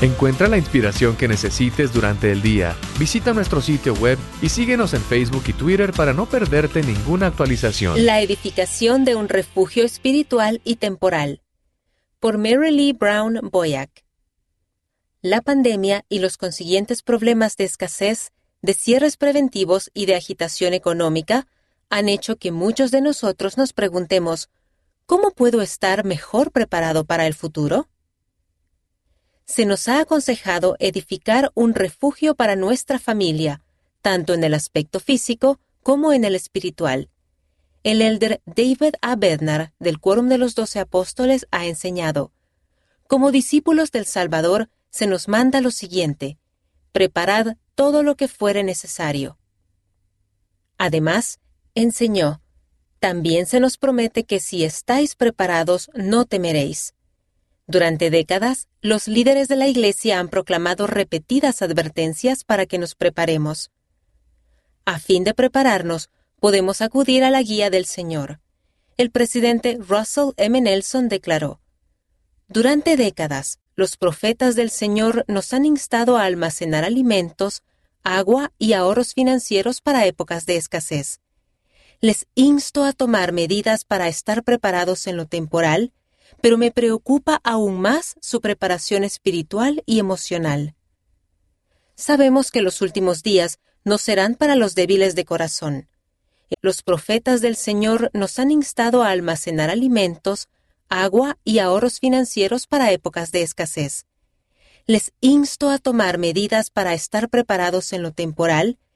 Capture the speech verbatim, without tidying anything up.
Encuentra la inspiración que necesites durante el día. Visita nuestro sitio web y síguenos en Facebook y Twitter para no perderte ninguna actualización. La edificación de un refugio espiritual y temporal. Por Mary Lee Brown Boyack. La pandemia y los consiguientes problemas de escasez, de cierres preventivos y de agitación económica han hecho que muchos de nosotros nos preguntemos, ¿cómo puedo estar mejor preparado para el futuro? Se nos ha aconsejado edificar un refugio para nuestra familia, tanto en el aspecto físico como en el espiritual. El elder David A. Bednar, del Quórum de los Doce Apóstoles, ha enseñado: como discípulos del Salvador, se nos manda lo siguiente: preparad todo lo que fuere necesario. Además, enseñó: también se nos promete que si estáis preparados, no temeréis. Durante décadas, los líderes de la Iglesia han proclamado repetidas advertencias para que nos preparemos. A fin de prepararnos, podemos acudir a la guía del Señor. El presidente Russell M. Nelson declaró: durante décadas, los profetas del Señor nos han instado a almacenar alimentos, agua y ahorros financieros para épocas de escasez. Les insto a tomar medidas para estar preparados en lo temporal, pero me preocupa aún más su preparación espiritual y emocional. Sabemos que los últimos días no serán para los débiles de corazón. Los profetas del Señor nos han instado a almacenar alimentos, agua y ahorros financieros para épocas de escasez. Les insto a tomar medidas para estar preparados en lo temporal,